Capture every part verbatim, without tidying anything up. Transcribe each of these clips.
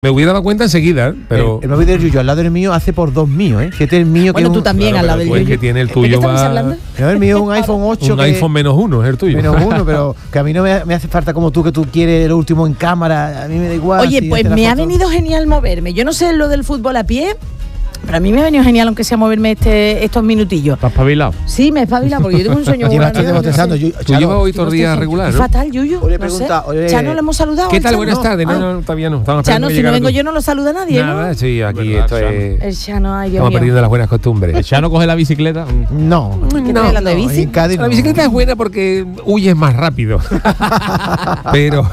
Me hubiera dado cuenta enseguida, pero... El, el móvil del Yuyu al lado del mío hace por dos míos, ¿eh? Fíjate el mío Bueno, que tú un, también Claro, al lado pero del tú el Yuyu. que tiene el ¿De qué tuyo estamos va- hablando? No, el mío es un iPhone ocho Un que, iPhone menos uno es el tuyo. menos uno, pero que a mí no me, me hace falta como tú, que tú quieres lo último en cámara, a mí me da igual. Oye, si pues hace la me ha foto. venido genial moverme. Yo no sé lo del fútbol a pie, pero a mí me ha venido genial aunque sea moverme este, estos minutillos. ¿Estás espabilado? Sí, me he espabilado porque yo tengo un sueño muy Llevas grande, tiempo no sé. bostezando, Yu- Tú Chano, llevas hoy todos los días regular, Es ¿no? fatal, Yuyu. Oye, no pregunta, sé. oye, Chano, le hemos saludado. ¿Qué al tal? Chano? Buenas tardes. No, Ay, no, todavía no. Estamos Chano, esperando que si no llegara vengo tú. yo no lo saluda nadie, Nada, ¿no? sí, aquí Verdad, esto es... El Chano, ay, Dios Estamos mío. perdiendo las buenas costumbres. ¿El Chano coge la bicicleta? No, ¿Qué estoy hablando de bici? en Cádiz La no. bicicleta es buena porque huyes más rápido. Pero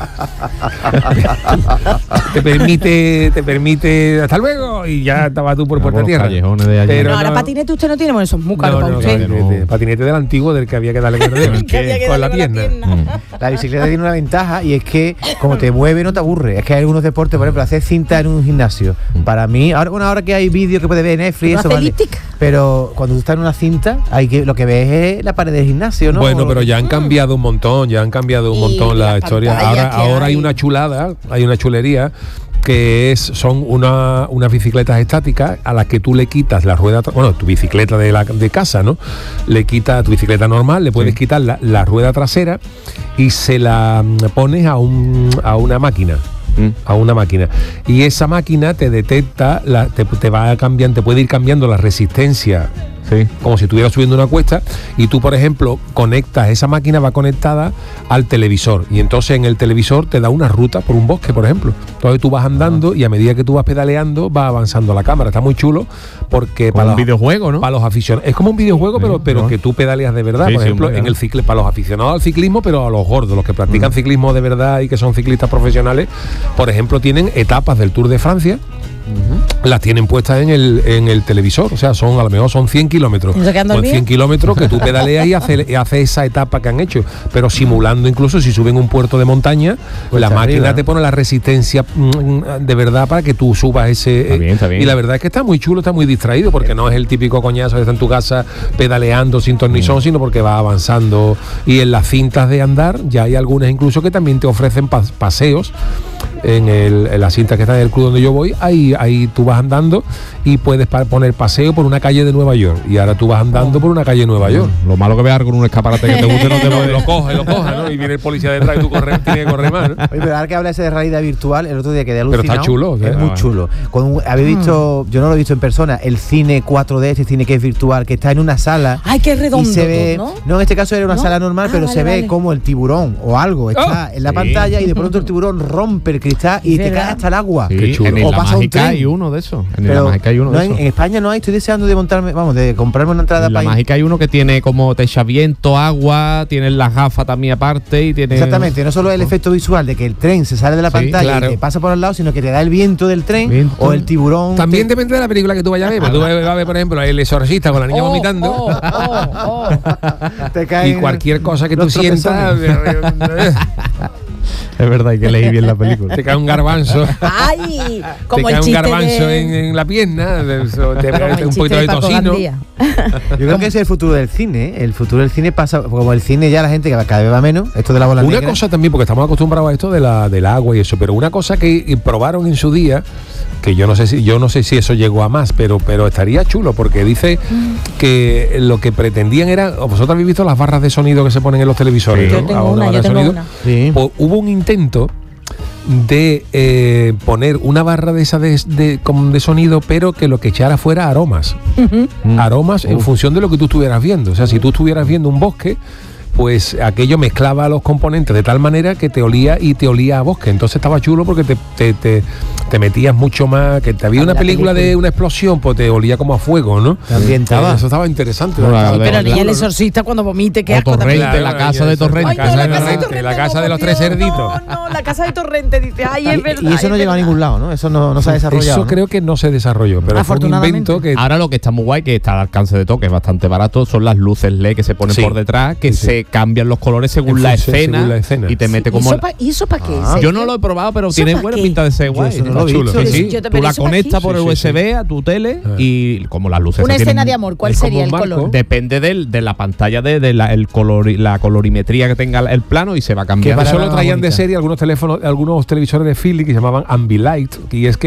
te permite, te permite hasta luego y ya estabas tú por Ah, puerta por los tierra. callejones de allí. Pero No, ahora no- patinete usted no tiene, bueno, eso es muy caro no, para no, usted. patinete, No. patinete del antiguo del que había que darle con el dedo. Que había que Con la darle pierna. La bicicleta tiene una ventaja y es que como te mueve no te aburre. Es que hay algunos deportes, por ejemplo, hacer cinta en un gimnasio. Para mí, ahora, bueno, ahora que hay vídeos que puedes ver en Netflix, ¿No eso hace vale. elíptica? Pero cuando tú estás en una cinta, hay que lo que ves es la pared del gimnasio, ¿no? Bueno, pero ya han cambiado un montón, ya han cambiado un Y montón la las historia. pantallas Ahora, que ahora hay hay. una chulada, hay una chulería que es son una, unas bicicletas estáticas a las que tú le quitas la rueda, tra- bueno, tu bicicleta de, la, de casa, ¿no? Le quitas tu bicicleta normal, le puedes Sí. quitar la, la rueda trasera y se la mm, pones a, un, a una máquina. Mm. A una máquina y esa máquina te detecta, la, te, te va a cambiar, te puede ir cambiando la resistencia Sí. como si estuvieras subiendo una cuesta y tú, por ejemplo, conectas, esa máquina va conectada al televisor y entonces en el televisor te da una ruta por un bosque, por ejemplo. Entonces tú vas andando y a medida que tú vas pedaleando va avanzando la cámara. Está muy chulo porque Como un los, videojuego, ¿no? para los aficionados, es como un videojuego, Sí, pero, pero ¿no? que tú pedaleas de verdad, Sí, por sí, ejemplo, hombre, en claro. el cicle, para los aficionados al ciclismo, pero a los gordos, los que practican Mm. ciclismo de verdad y que son ciclistas profesionales, por ejemplo, tienen etapas del Tour de Francia. Las tienen puestas en el, en el televisor, o sea, son a lo mejor son cien kilómetros. ¿Y eso que han Pues dormido? cien kilómetros que tú pedaleas y haces y hace esa etapa que han hecho, pero simulando incluso si suben un puerto de montaña, Pues la está máquina arriba. te pone la resistencia mm, de verdad para que tú subas ese. Está bien, está bien. Y la verdad es que está muy chulo, está muy distraído, porque no es el típico coñazo que está en tu casa pedaleando sin tornizón, sino porque va avanzando. Y en las cintas de andar ya hay algunas incluso que también te ofrecen pas- paseos. En, el, en la cinta que está en el club donde yo voy, ahí, ahí tú vas andando y puedes pa- poner paseo por una calle de Nueva York. Y ahora tú vas andando por una calle de Nueva York. Lo malo que veas con un escaparate que te guste no te Lo, lo lo coja, lo coja, ¿no? Y viene el policía detrás y tú corres, tienes que correr más, ¿no? Oye, pero ahora que habla ese de realidad virtual, el otro día quedé Pero alucinado. está chulo, Es ¿eh? muy Ah, chulo. Cuando habéis visto, yo no lo he visto en persona, el cine cuatro D, este cine que es virtual, que está en una sala. Ay, qué Y redondo, se ve, ¿no? no, en este caso era una ¿No? sala normal, Ah, pero vale, se ve vale. como el tiburón o algo está en la sí. pantalla y de pronto el tiburón rompe el cristal y Es te verdad. cae hasta el agua. Sí, Qué chulo. en O la pasa un mágica tren. hay uno de esos. En la Pero mágica hay uno no de hay- esos. en España no hay, estoy deseando de montarme, vamos, de comprarme una entrada En la para ir. mágica hay uno que tiene como te echa viento, agua, tiene las gafas también aparte y tiene... Exactamente, no solo el efecto visual de que el tren se sale de la Sí, pantalla claro. y te pasa por al lado, sino que te da el viento del tren Viento. o el tiburón. También te- depende de la película que tú vayas a ver. Porque tú vas a ver, por ejemplo, El Exorcista con la niña Oh, vomitando. oh, oh, oh. te Y caen cualquier cosa que tú los sientas, tropezones. Es verdad, hay que leer bien la película. te cae un garbanzo. Ay, Te como cae el un chiste garbanzo de... en, en la pierna, de eso, te como el un chiste poquito de Paco tocino. Gandía. Yo creo que ese es el futuro del cine, ¿eh? El futuro del cine pasa, como el cine ya la gente que cada vez va menos, esto de la bola Una negra. cosa también, porque estamos acostumbrados a esto de la, del agua y eso, pero una cosa que probaron en su día, que yo no sé si, yo no sé si eso llegó a más, pero, pero estaría chulo, porque dice que lo que pretendían era, vosotros habéis visto las barras de sonido que se ponen en los televisores, Sí. ¿no? Yo tengo Ahora, una, barra yo de tengo sonido. una. Sí. Pues hubo un intento de eh, poner una barra de esa de, de, como de sonido, pero que lo que echara fuera aromas. Mm. Aromas en Uf. función de lo que tú estuvieras viendo. O sea, si tú estuvieras viendo un bosque, pues aquello mezclaba los componentes de tal manera que te olía y te olía a bosque. Entonces estaba chulo porque te, te, te, te metías mucho más. Que te había A una la película, película. de una explosión, pues te olía como a fuego, ¿no? Te ambientaba. Eh, Eso estaba interesante. Bueno, Estaba la- Pero la- ni el chulo, ¿no? exorcista cuando vomite, qué O asco también. Torrente, la casa de Torrente. Ay, La casa no, de la casa de Torrente, Torrente, la casa de los por tres Dios, cerditos. No, no, la casa de Torrente dice, ay, es verdad. Y, y eso no es llegó a verdad. ningún lado, ¿no? Eso no, no se ha desarrollado. Eso ¿no? creo que no se desarrolló, pero fue un Afortunadamente. invento que Ahora lo que está muy guay, que está al alcance de toque, es bastante barato, son las luces L E D que se ponen Sí. por detrás, que Sí, sí. se cambian los colores según, En la, función- escena, según la escena. y te mete ¿Y como... eso pa- ¿Y eso para qué? Ah. ¿En Yo serio? no lo he probado, pero ¿Eso tiene pa' buena qué? pinta de ser Yo guay. eso no lo lo he chulo. visto. Sí, sí. Yo te- Tú pero la eso para conectas aquí. por el Sí, U sí, S B a tu tele Ah. y como las luces Una tienen- escena de amor, ¿cuál es como sería el un color? marco. Depende del- de la pantalla, de, de la, el color, la colorimetría que tenga el plano y se va cambiando. para Eso la lo traían de bonita. serie algunos teléfonos, algunos televisores de Philips que se llamaban Ambilight, y es que